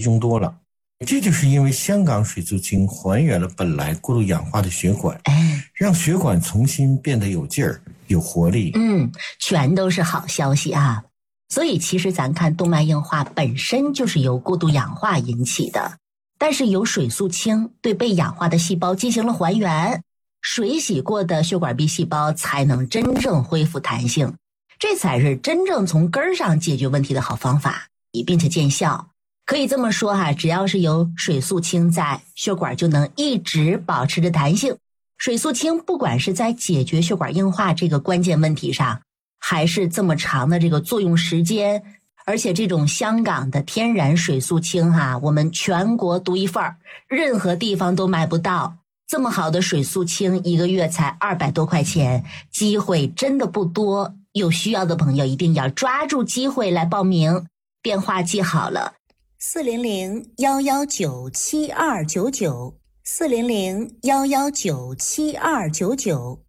中多了。这就是因为香港水素清还原了本来过度氧化的血管，让血管重新变得有劲儿、有活力。 全都是好消息啊！所以其实咱看动脉硬化本身就是由过度氧化引起的，但是由水素清对被氧化的细胞进行了还原，水洗过的血管壁细胞才能真正恢复弹性，这才是真正从根儿上解决问题的好方法，并且见效。可以这么说哈，只要是有水素清在，血管就能一直保持着弹性。水素清不管是在解决血管硬化这个关键问题上，还是这么长的这个作用时间，而且这种香港的天然水素清哈，我们全国独一份儿，任何地方都买不到。这么好的水素清1个月才200多块钱，机会真的不多，有需要的朋友一定要抓住机会来报名。电话记好了，400-119-7299 400-119-7299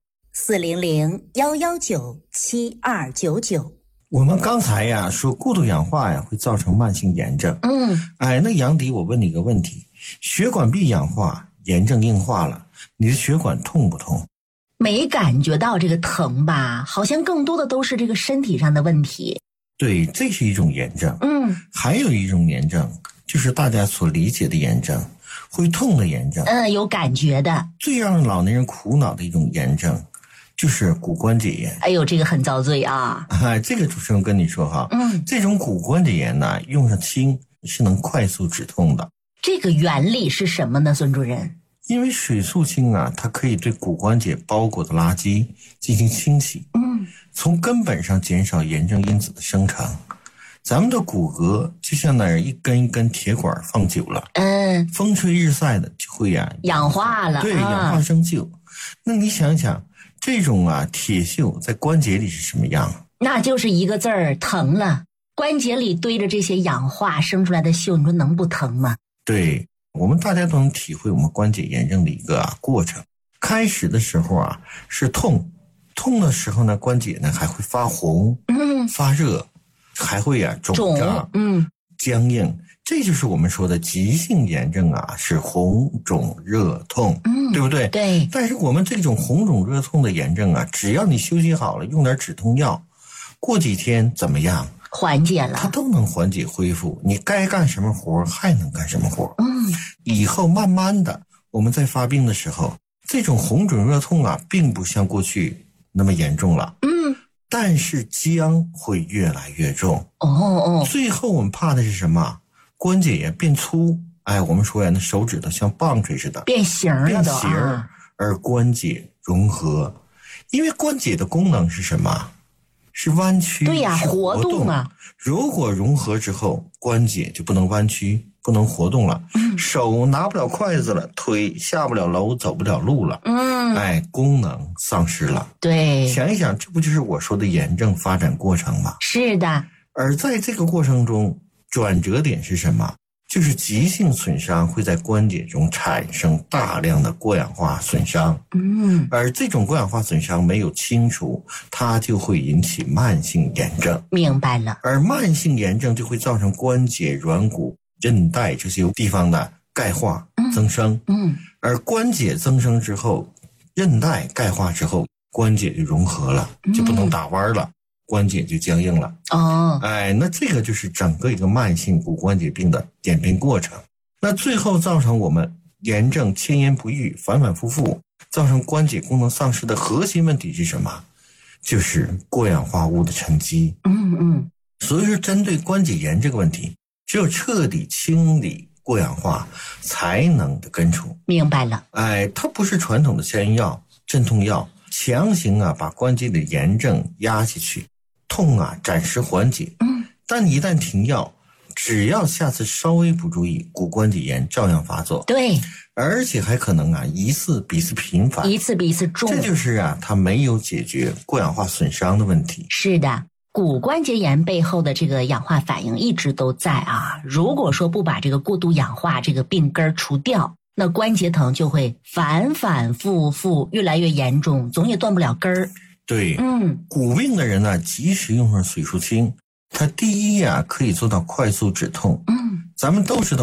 400-119-7299。 我们刚才呀说过度氧化呀会造成慢性炎症。那杨迪，我问你一个问题，血管壁氧化、炎症硬化了，你的血管痛不痛？ 没感觉到这个疼吧？好像更多的都是这个身体上的问题。 对，这是一种炎症。还有一种炎症就是大家所理解的炎症，会痛的炎症。 有感觉的。 最让老年人苦恼的一种炎症就是骨关节炎。 哎呦，这个很遭罪啊！ 这个主持人跟你说哈，这种骨关节炎呢，用上氢是能快速止痛的。 这个原理是什么呢，孙主任？ 因为水素氢啊，它可以对骨关节包裹的垃圾进行清洗，从根本上减少炎症因子的生成。咱们的骨骼就像那儿一根一根铁管放久了，风吹日晒的就会氧化了， 对，氧化生锈。那你想想，这种铁锈在关节里是什么样？ 那就是一个字儿，疼了。关节里堆着这些氧化生出来的锈，你说能不疼吗？ 对，我们大家都能体会我们关节炎症的一个过程。开始的时候是痛的时候呢，关节呢还会发红、发热，还会肿胀、僵硬。这就是我们说的急性炎症是红肿热痛，对不对？ 对。 但是我们这种红肿热痛的炎症只要你休息好了，用点止痛药，过几天怎么样？ 缓解了， 它都能缓解恢复，你该干什么活还能干什么活。以后慢慢的我们在发病的时候，这种红肿热痛并不像过去那么严重了，但是将会越来越重。最后我们怕的是什么？关节也变粗，我们说那手指头像棒槌似的变形了都， 而关节融合。因为关节的功能是什么？是弯曲， 对呀，活动嘛。 如果融合之后，关节就不能弯曲，不能活动了，手拿不了筷子了，腿下不了楼，走不了路了，功能丧失了。 对， 想一想，这不就是我说的炎症发展过程吗？ 是的。 而在这个过程中，转折点是什么？就是急性损伤会在关节中产生大量的过氧化损伤，而这种过氧化损伤没有清除，它就会引起慢性炎症。 明白了。 而慢性炎症就会造成关节、软骨、韧带这些地方的钙化增生，而关节增生之后，韧带钙化之后，关节就融合了，就不能打弯了。关节就僵硬了。那这个就是整个一个慢性骨关节病的演变过程。那最后造成我们炎症千言不愈，反反复复，造成关节功能丧失的核心问题是什么？就是过氧化物的沉积。所以说针对关节炎这个问题，只有彻底清理过氧化才能的根除。 明白了。 它不是传统的消炎药、镇痛药，强行把关节的炎症压下去，痛暂时缓解，但一旦停药，只要下次稍微不注意，骨关节炎照样发作。 对， 而且还可能一次比一次频繁， 一次比一次重。 这就是它没有解决过氧化损伤的问题。 是的，骨关节炎背后的这个氧化反应一直都在如果说不把这个过度氧化这个病根除掉，那关节疼就会反反复复，越来越严重，总也断不了根儿。 对，骨病的人及时用上水素清，它第一可以做到快速止痛。咱们都知道